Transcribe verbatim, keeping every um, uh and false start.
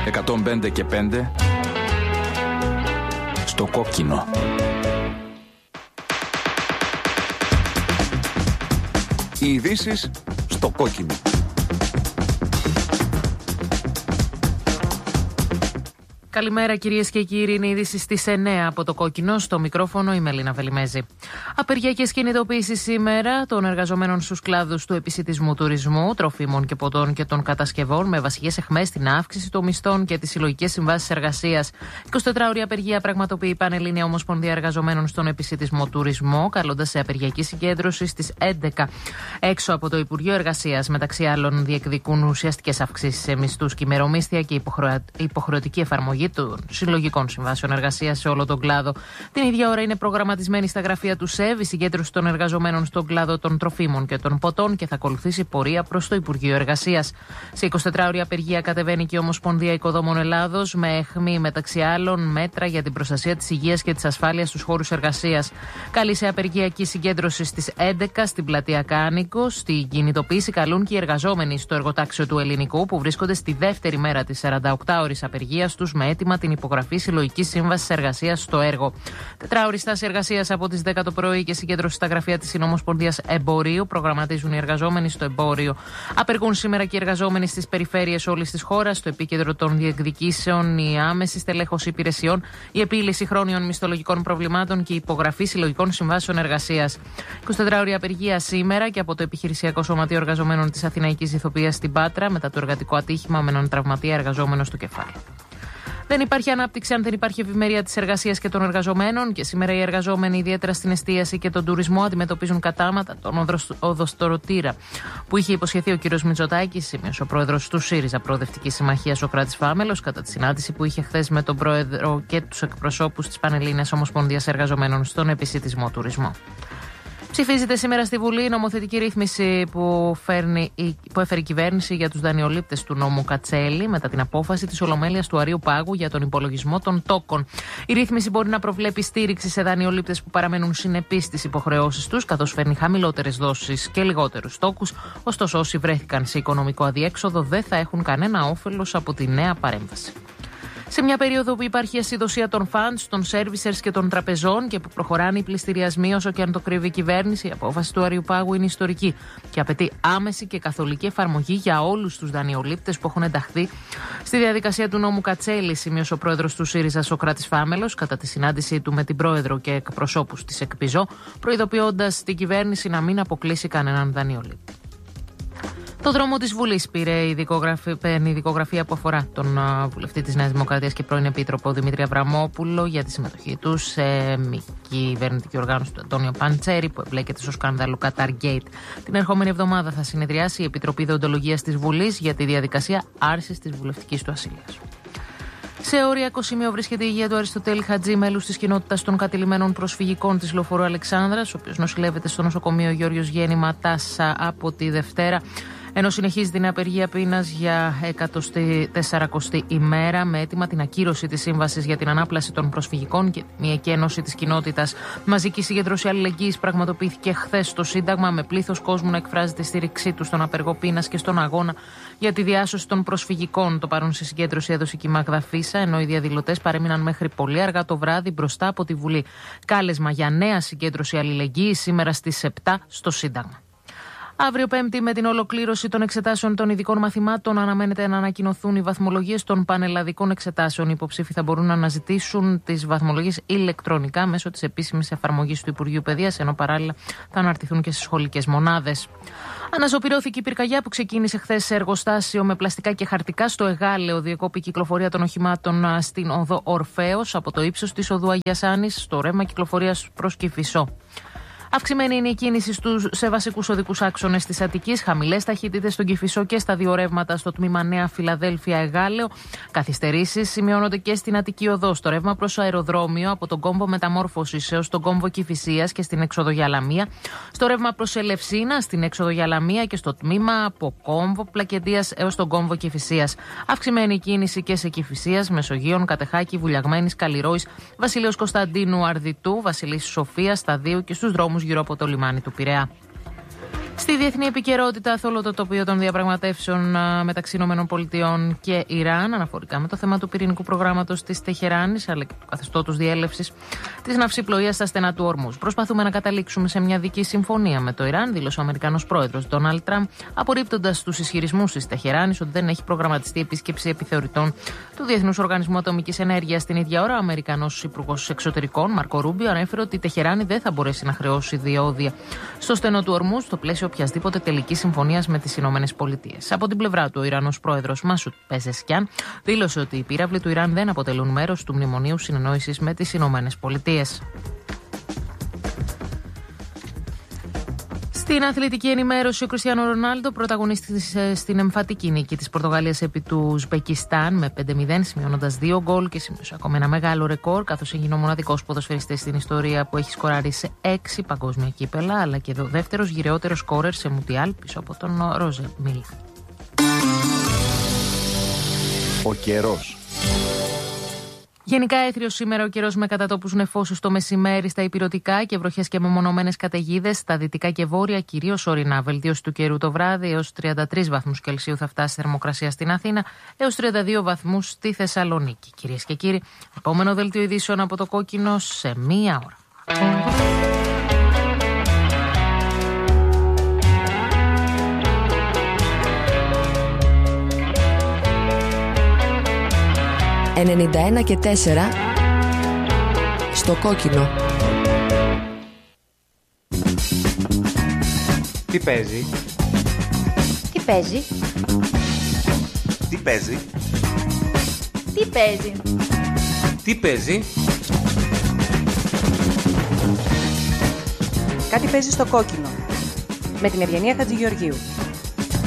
εκατόν πέντε και πέντε στο κόκκινο. Οι ειδήσεις στο κόκκινο. Καλημέρα κυρίες και κύριοι, είναι ειδήσεις στις εννέα από το κόκκινο. Στο μικρόφωνο η Μελίνα Βελιμέζη. Απεργιακές κινητοποίησεις σήμερα των εργαζομένων στους κλάδους του επισιτισμού, τουρισμού, τροφίμων και ποτών και των κατασκευών, με βασικές αιχμές την αύξηση των μισθών και τις συλλογικές συμβάσεις εργασίας. εικοσιτετράωρη απεργία πραγματοποιεί η Πανελλήνια Ομοσπονδία Εργαζομένων στον Επισιτισμό Τουρισμό, καλώντας σε απεργιακή συγκέντρωση στις έντεκα έξω από το Υπουργείο Εργασίας. Μεταξύ άλλων, διεκδικούν ουσιαστικές αυξήσεις σε μισθούς και ημερομίσθια και υποχρεωτική εφαρμογή των συλλογικών συμβάσεων εργασίας σε όλο τον κλάδο. Την ίδια ώρα είναι προγραμματισμένη στα γραφεία του ΣΕΒ η συγκέντρωση των εργαζομένων στον κλάδο των τροφίμων και των ποτών και θα ακολουθήσει πορεία προς το Υπουργείο Εργασίας. Σε εικοσιτετράωρη απεργία κατεβαίνει και η Ομοσπονδία Οικοδόμων Ελλάδος, με αιχμή μεταξύ άλλων μέτρα για την προστασία της υγείας και της ασφάλειας στους χώρους εργασίας. Καλεί σε απεργιακή συγκέντρωση στις έντεκα στην πλατεία Κάνικο. Στην κινητοποίηση καλούν και οι εργαζόμενοι στο εργοτάξιο του Ελληνικού, που βρίσκονται στη δεύτερη μέρα της σαρανταοκτάωρης απεργίας τους, με έτοιμα την υπογραφή συλλογικής σύμβασης εργασίας στο έργο. Τετράωρη στάση εργασίας από τις δέκα το πρωί και συγκέντρωση στα γραφεία της Συνομοσπονδίας Εμπορίου. Προγραμματίζουν οι εργαζόμενοι στο εμπόριο. Απεργούν σήμερα και οι εργαζόμενοι στις περιφέρειες όλης της χώρας. Στο επίκεντρο των διεκδικήσεων η άμεση στελέχωση υπηρεσιών, η επίλυση χρόνιων μισθολογικών προβλημάτων και η υπογραφή συλλογικών συμβάσεων εργασίας. εικοσιτετράωρη απεργία σήμερα και από το Επιχειρησιακό Σωματείο Εργαζομένων της Αθηναϊκής Ηθοποιίας στην Πάτρα, μετά το εργατικό ατύχημα με έναν τραυματία εργαζόμενο στο κεφάλι. Δεν υπάρχει ανάπτυξη αν δεν υπάρχει ευημερία της εργασίας και των εργαζομένων, και σήμερα οι εργαζόμενοι, ιδιαίτερα στην εστίαση και τον τουρισμό, αντιμετωπίζουν κατάματα τον οδοστρωτήρα που είχε υποσχεθεί ο κ. Μητσοτάκης, σημείωσε ο πρόεδρος του ΣΥΡΙΖΑ Προοδευτικής Συμμαχίας, Σωκράτης Φάμελος, κατά τη συνάντηση που είχε χθες με τον πρόεδρο και τους εκπροσώπους της Πανελλήνιας Ομοσπονδίας Εργαζομένων στον Επισιτισμό Τουρισμό. Ψηφίζεται σήμερα στη Βουλή η νομοθετική ρύθμιση που, φέρνει, που έφερε η κυβέρνηση για τους δανειολήπτες του νόμου Κατσέλη μετά την απόφαση της Ολομέλειας του Αρείου Πάγου για τον υπολογισμό των τόκων. Η ρύθμιση μπορεί να προβλέπει στήριξη σε δανειολήπτες που παραμένουν συνεπείς στις υποχρεώσεις τους, καθώς φέρνει χαμηλότερες δόσεις και λιγότερους τόκους. Ωστόσο, όσοι βρέθηκαν σε οικονομικό αδιέξοδο δεν θα έχουν κανένα όφελος από τη νέα παρέμβαση. Σε μια περίοδο που υπάρχει ασυδοσία των funds, των servicers και των τραπεζών και που προχωράνε οι πληστηριασμοί όσο και αν το κρύβει η κυβέρνηση, η απόφαση του Αρείου Πάγου είναι ιστορική και απαιτεί άμεση και καθολική εφαρμογή για όλους τους δανειολήπτες που έχουν ενταχθεί στη διαδικασία του νόμου Κατσέλη, σημείωσε ο πρόεδρος του ΣΥΡΙΖΑ Σωκράτης Φάμελος κατά τη συνάντησή του με την πρόεδρο και εκπροσώπους της ΕΚΠΙΖΟ, προειδοποιώντας την κυβέρνηση να μην αποκλείσει κανέναν δανειολήπτη. Το δρόμο της Βουλής πήρε η ειδικογραφία που αφορά τον βουλευτή της Νέας Δημοκρατίας και πρώην Επίτροπο Δημήτρη Αβραμόπουλο για τη συμμετοχή του σε μη κυβερνητική οργάνωση του Αντώνιο Παντσέρη που εμπλέκεται στο σκάνδαλο Qatargate. Την ερχόμενη εβδομάδα θα συνεδριάσει η Επιτροπή Δεοντολογίας της Βουλής για τη διαδικασία άρσης της βουλευτικής του ασυλίας. Σε οριακό σημείο βρίσκεται η υγεία του Αριστοτέλη Χατζή, μέλους της κοινότητας των κατηλημένων προσφυγικών της Λεωφορείου Αλεξάνδρας, ο οποίος νοσηλεύεται στο νοσοκομείο Γιώργος Γέννημα Τάσα από τη Δευτέρα, ενώ συνεχίζει την απεργία πείνας για εκατοστή τεσσαρακοστή ημέρα, με αίτημα την ακύρωση της σύμβασης για την ανάπλαση των προσφυγικών και μια εκένωση της κοινότητας. Μαζική συγκέντρωση αλληλεγγύης πραγματοποιήθηκε χθες στο Σύνταγμα, με πλήθος κόσμου να εκφράζει τη στήριξή του στον απεργό πείνας και στον αγώνα για τη διάσωση των προσφυγικών. Το παρόν στη συγκέντρωση έδωσε και η Μάγδα Φίσα, ενώ οι διαδηλωτές παρέμειναν μέχρι πολύ αργά το βράδυ μπροστά από τη Βουλή. Κάλεσμα για νέα συγκέντρωση αλληλεγγύης σήμερα στις επτά στο Σύνταγμα. Αύριο Πέμπτη, με την ολοκλήρωση των εξετάσεων των ειδικών μαθημάτων, αναμένεται να ανακοινωθούν οι βαθμολογίες των πανελλαδικών εξετάσεων. Οι υποψήφοι θα μπορούν να αναζητήσουν τις βαθμολογίες ηλεκτρονικά μέσω της επίσημης εφαρμογής του Υπουργείου Παιδείας, ενώ παράλληλα θα αναρτηθούν και στις σχολικές μονάδες. Αναζωπυρώθηκε η πυρκαγιά που ξεκίνησε χθες σε εργοστάσιο με πλαστικά και χαρτικά στο Εγάλεο. Διεκόπη η κυκλοφορία των οχημάτων στην οδό Ορφέως από το ύψος της οδού Αγίας Άννης στο ρεύμα κυκλοφορίας προς Κηφισό. Αυξημένη είναι η κίνηση στους, σε βασικούς οδικούς άξονες της Αττικής. Χαμηλές ταχύτητες στον Κηφισό και στα δύο ρεύματα στο τμήμα Νέα Φιλαδέλφια Εγάλεο. Καθυστερήσεις σημειώνονται και στην Αττική Οδό, στο ρεύμα προς αεροδρόμιο από τον κόμβο Μεταμόρφωσης έως τον κόμβο Κηφισίας και στην έξοδο για Λαμία. Στο ρεύμα προς Ελευσίνα, στην έξοδο για Λαμία και στο τμήμα από κόμβο Πλακεντίας έως τον κόμβο Κηφισίας. Αυξημένη κίνηση και σε Κηφισίας, Μεσογείων, Κατεχάκη, Βουλιαγμένης, Καλλιρόης, Βασιλείος Κωνσταντίνου Αρδιτού, Βασιλής Σοφίας, Σταδίου και στους δρόμους γύρω από το λιμάνι του Πειραιά. Στη διεθνή επικαιρότητα, θόλο το τοπίο των διαπραγματεύσεων μεταξύ ΗΠΑ και Ιράν, αναφορικά με το θέμα του πυρηνικού προγράμματος της Τεχεράνης, αλλά και του καθεστώτος διέλευσης της ναυσιπλοείας στα στενά του Ορμούζ. Προσπαθούμε να καταλήξουμε σε μια δική συμφωνία με το Ιράν, δήλωσε ο Αμερικανός πρόεδρος Ντόναλντ Τραμπ, απορρίπτοντας τους ισχυρισμούς της Τεχεράνης ότι δεν έχει προγραμματιστεί επίσκεψη επιθεωρητών του Διεθνούς Οργανισμού Ατομικής Ενέργειας. Την ίδια ώρα, ο Αμερικανός Υπουργός Εξωτερικών, Μάρκο Ρούμπιο, ανέφερε ότι η Τεχεράνη δεν θα μπορέσει να χρεώσει διόδια στο στενό του Ορμούζ στο πλαίσιο οποιασδήποτε τελική συμφωνία με τις Ηνωμένες Πολιτείες. Από την πλευρά του, ο Ιρανός πρόεδρος Μασούτ Πεζεσκιάν δήλωσε ότι οι πύραυλοι του Ιράν δεν αποτελούν μέρος του μνημονίου συνεννόησης με τις Ηνωμένες Πολιτείες. Στην αθλητική ενημέρωση, ο Κριστιάνο Ρονάλντο πρωταγωνίστησε στην εμφατική νίκη της Πορτογαλίας επί του Ουσμπεκιστάν με πέντε μηδέν, σημειώνοντας δύο γκολ και σημείωσε ακόμα ένα μεγάλο ρεκόρ, καθώς έγινε ο μοναδικός ποδοσφαιριστής στην ιστορία που έχει σκοράρει σε έξι παγκόσμια κύπελα, αλλά και ο δεύτερος γυρεότερος σκόρερ σε Μουντιάλ πίσω από τον Ρόζε Μίλα. Ο καιρός. Γενικά έθριος σήμερα ο καιρός με κατατόπους νεφώσους το μεσημέρι στα ηπειρωτικά και βροχές και μεμονωμένες καταιγίδες στα δυτικά και βόρεια, κυρίως ορεινά. Βελτίωση του καιρού το βράδυ, έως τριάντα τρεις βαθμούς Κελσίου θα φτάσει η θερμοκρασία στην Αθήνα, έως τριάντα δύο βαθμούς στη Θεσσαλονίκη. Κυρίες και κύριοι, επόμενο δελτίο ειδήσεων από το Κόκκινο σε μία ώρα. ενενήντα ένα και τέσσερα στο Κόκκινο. Τι παίζει? Τι παίζει? Τι παίζει? Τι παίζει? Τι παίζει? Κάτι παίζει στο Κόκκινο με την Ευγενία Χατζηγεωργίου.